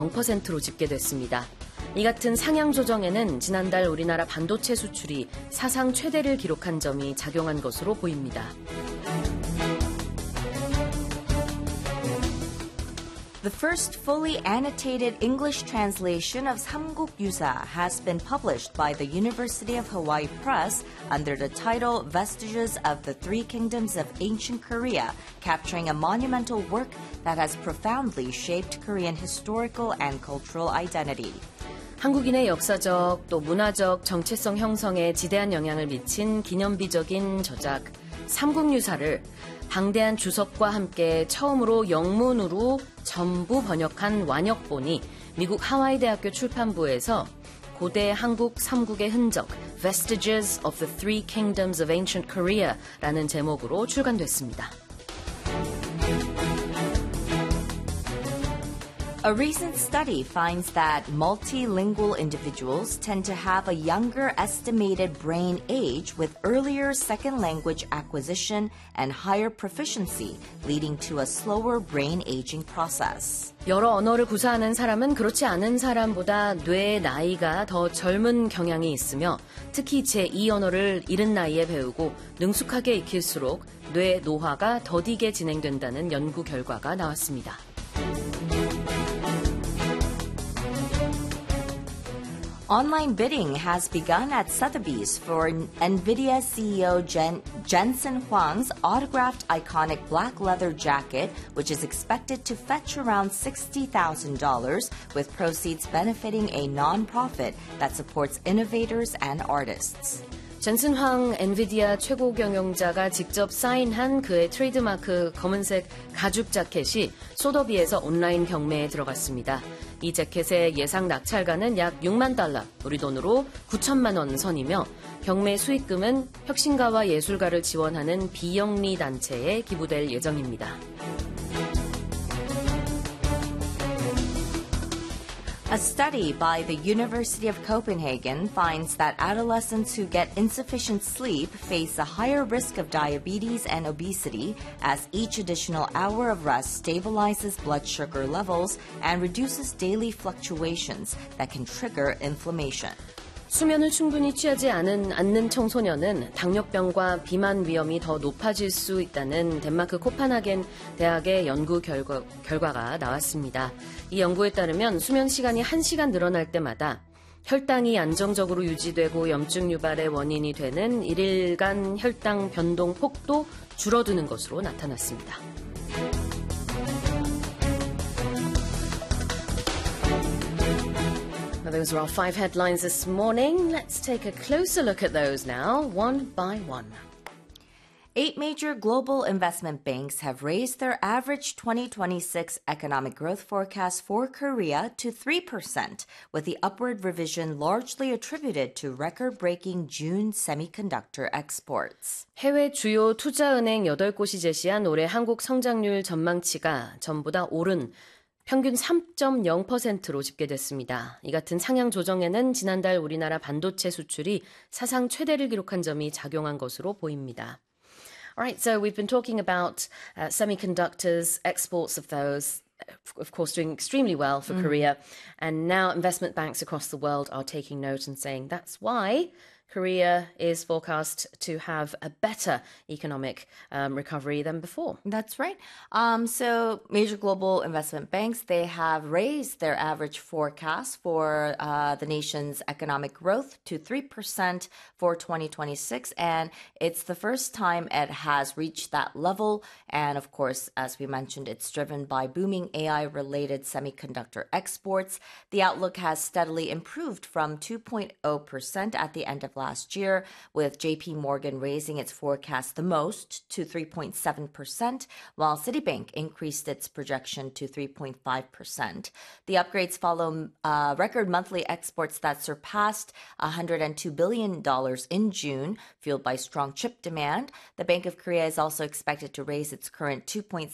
0%로 집계됐습니다. 이 같은 상향 조정에는 지난달 우리나라 반도체 수출이 사상 최대를 기록한 점이 작용한 것으로 보입니다. The first fully annotated English translation of 삼국유사 has been published by the University of Hawaii Press under the title Vestiges of the Three Kingdoms of Ancient Korea, capturing a monumental work that has profoundly shaped Korean historical and cultural identity. 한국인의 역사적 또 문화적 정체성 형성에 지대한 영향을 미친 기념비적인 저작 삼국유사를 방대한 주석과 함께 처음으로 영문으로 전부 번역한 완역본이 미국 하와이 대학교 출판부에서 고대 한국 삼국의 흔적 Vestiges of the Three Kingdoms of Ancient Korea라는 제목으로 출간됐습니다. A recent study finds that multilingual individuals tend to have a younger estimated brain age with earlier second language acquisition and higher proficiency, leading to a slower brain aging process. 여러 언어를 구사하는 사람은 그렇지 않은 사람보다 뇌의 나이가 더 젊은 경향이 있으며 특히 제2 언어를 이른 나이에 배우고 능숙하게 익힐수록 뇌 노화가 더디게 진행된다는 연구 결과가 나왔습니다. Online bidding has begun at Sotheby's for NVIDIA CEO Jensen Huang's autographed iconic black leather jacket, which is expected to fetch around $60,000, with proceeds benefiting a nonprofit that supports innovators and artists. 젠슨 황 엔비디아 최고 경영자가 직접 사인한 그의 트레이드마크 검은색 가죽 자켓이 소더비에서 온라인 경매에 들어갔습니다. 이 재킷의 예상 낙찰가는 약 6만 달러, 우리 돈으로 9천만 원 선이며 경매 수익금은 혁신가와 예술가를 지원하는 비영리 단체에 기부될 예정입니다. A study by the University of Copenhagen finds that adolescents who get insufficient sleep face a higher risk of diabetes and obesity, as each additional hour of rest stabilizes blood sugar levels and reduces daily fluctuations that can trigger inflammation. 수면을 충분히 취하지 않는 청소년은 당뇨병과 비만 위험이 더 높아질 수 있다는 덴마크 코펜하겐 대학의 연구 결과가 나왔습니다. 이 연구에 따르면 수면 시간이 1시간 늘어날 때마다 혈당이 안정적으로 유지되고 염증 유발의 원인이 되는 일일간 혈당 변동 폭도 줄어드는 것으로 나타났습니다. Those are our 5 headlines this morning. Let's take a closer look at those now, one by one. 8 major global investment banks have raised their average 2026 economic growth forecast for Korea to 3%, with the upward revision largely attributed to record-breaking June semiconductor exports. 해외 주요 투자은행 8곳이 제시한 올해 한국 성장률 전망치가 전보다 오른 평균 3.0%로 집계됐습니다. 이 같은 상향 조정에는 지난달 우리나라 반도체 수출이 사상 최대를 기록한 점이 작용한 것으로 보입니다. Alright, so we've been talking about semiconductors, exports of those, of course doing extremely well for Korea, and now investment banks across the world are taking note and saying that's why Korea is forecast to have a better economic recovery than before. That's right. So major global investment banks, they have raised their average forecast for the nation's economic growth to 3% for 2026. And it's the first time it has reached that level. And of course, as we mentioned, it's driven by booming AI-related semiconductor exports. The outlook has steadily improved from 2.0% at the end of last year, with JP Morgan raising its forecast the most to 3.7%, while Citibank increased its projection to 3.5%. The upgrades follow record monthly exports that surpassed $102 billion in June, fueled by strong chip demand. The Bank of Korea is also expected to raise its current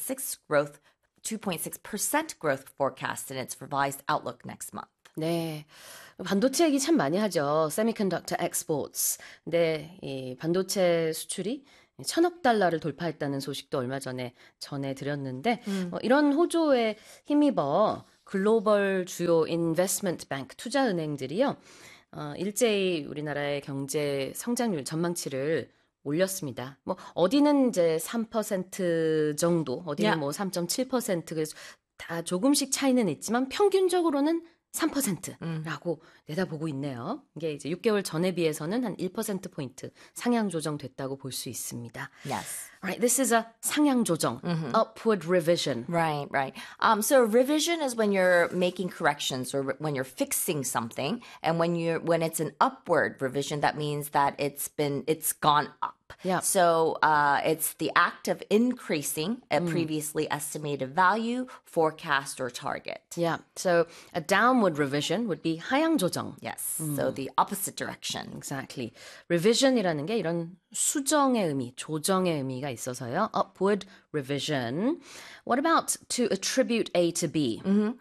2.6% growth forecast in its revised outlook next month. 네, 반도체 얘기 참 많이 하죠. Semiconductor exports. 근데 이 반도체 수출이 1,000억 달러를 돌파했다는 소식도 얼마 전에 전해드렸는데 이런 호조에 힘입어 글로벌 주요 인베스트먼트 뱅크 투자은행들이요. 일제히 우리나라의 경제 성장률 전망치를 올렸습니다. 뭐 어디는 이제 3% 정도, 어디는 Yeah. 뭐 3.7% 그래서 다 조금씩 차이는 있지만 평균적으로는 3%라고 내다보고 있네요. 이게 이제 6개월 전에 비해서는 한 1%포인트 상향 조정됐다고 볼 수 있습니다. Yes. Right, this is a 상향 조정, upward revision. Right, right. So revision is when you're making corrections or when you're fixing something, and when it's an upward revision, that means that it's gone up. Yeah. So it's the act of increasing a previously estimated value, forecast, or target. Yeah, so a downward revision would be 하향 조정. Yes. So the opposite direction. Exactly. revision이라는 게 이런 수정의 의미, 조정의 의미가 있어서요. upward revision. What about to attribute A to B?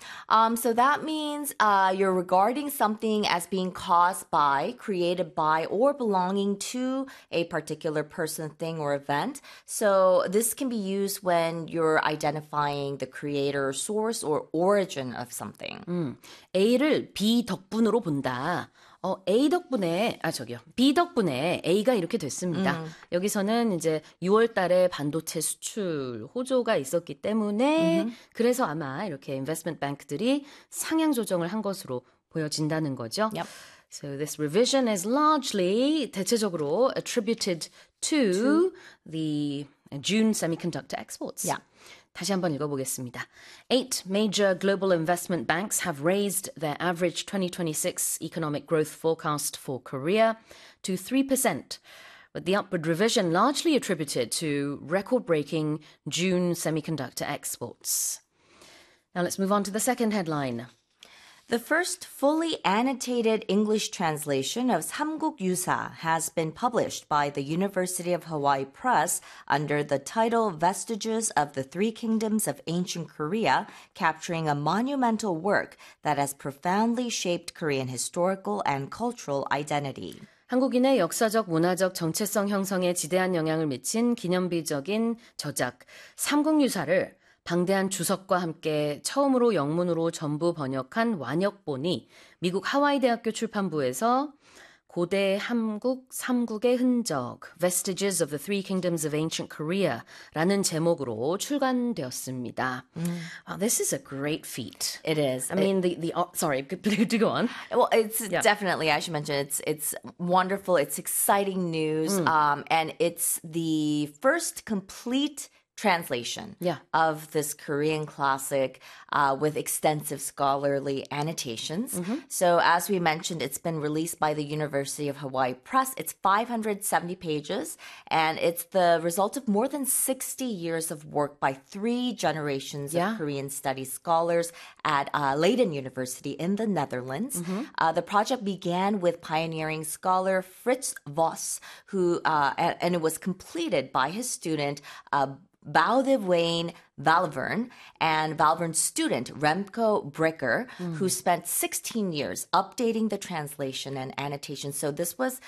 So that means you're regarding something as being caused by, created by, or belonging to a particular person, thing, or event. So this can be used when you're identifying the creator, source, or origin of something. A를 B 덕분으로 본다. A 덕분에, B 덕분에 A가 이렇게 됐습니다. 여기서는 이제 6월 달에 반도체 수출 호조가 있었기 때문에 그래서 아마 이렇게 인베스트먼트 뱅크들이 상향 조정을 한 것으로 보여진다는 거죠. Yep. So this revision is largely 대체적으로 attributed to the June semiconductor exports. Yeah. 다시 한번 읽어보겠습니다. 8 major global investment banks have raised their average 2026 economic growth forecast for Korea to 3%, with the upward revision largely attributed to record-breaking June semiconductor exports. Now let's move on to the second headline. The first fully annotated English translation of 삼국 유사 has been published by the University of Hawaii Press under the title Vestiges of the Three Kingdoms of Ancient Korea, capturing a monumental work that has profoundly shaped Korean historical and cultural identity. 한국인의 역사적, 문화적 정체성 형성에 지대한 영향을 미친 기념비적인 저작 삼국유사를 방대한 주석과 함께 처음으로 영문으로 전부 번역한 완역본이 미국 하와이 대학교 출판부에서 고대 한국 삼국의 흔적, Vestiges of the Three Kingdoms of Ancient Korea 라는 제목으로 출간되었습니다. This is a great feat. It is. I mean, sorry, to go on. Well, it's definitely, I should mention, it's wonderful. It's exciting news. And it's the first complete translation of this Korean classic with extensive scholarly annotations. So as we mentioned, it's been released by the University of Hawaii Press. It's 570 pages, and it's the result of more than 60 years of work by 3 generations of Korean studies scholars at Leiden University in the Netherlands. The project began with pioneering scholar Fritz Voss, who and it was completed by his student Boudewijn Valvern and Valvern's student Remco Bricker, who spent 16 years updating the translation and annotation. So this was,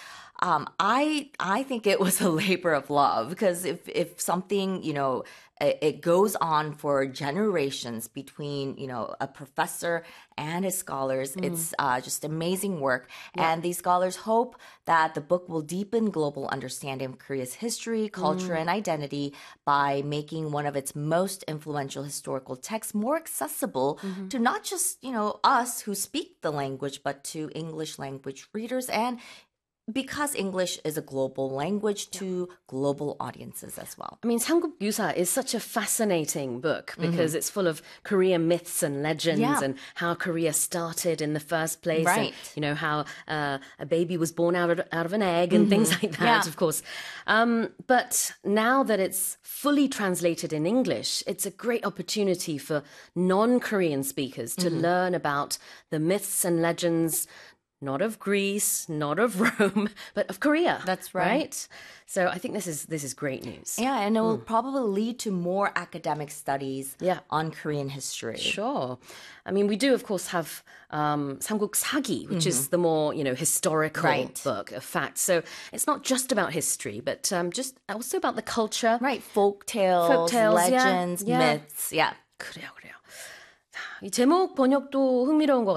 I think it was a labor of love, because if something, it goes on for generations between, a professor and his scholars. It's just amazing work. And these scholars hope that the book will deepen global understanding of Korea's history, culture, and identity by making one of its most influential historical texts more accessible to not just, us who speak the language, but to English language readers, and because English is a global language to global audiences as well. I mean, 삼국유사 is such a fascinating book because it's full of Korean myths and legends and how Korea started in the first place. Right. And, how a baby was born out of an egg and things like that, of course. But now that it's fully translated in English, it's a great opportunity for non-Korean speakers to learn about the myths and legends, not of Greece, not of Rome, but of Korea. That's right. So I think this is great news. Yeah, and it will probably lead to more academic studies on Korean history. Sure. I mean, we do, of course, have 삼국사기, which is the more, historical book of facts. So it's not just about history, but just also about the culture. Right, folk tales, legends, myths. Yeah. 그래요. 이 제목 번역도 흥미로운 것